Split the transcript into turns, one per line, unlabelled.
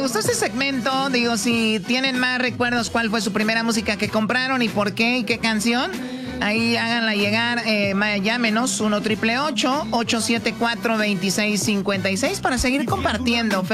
¿Gustó este segmento? Digo, si tienen más recuerdos, ¿cuál fue su primera música que compraron y por qué y qué canción? Ahí háganla llegar, llámenos 1-888-874-2656 para seguir compartiendo.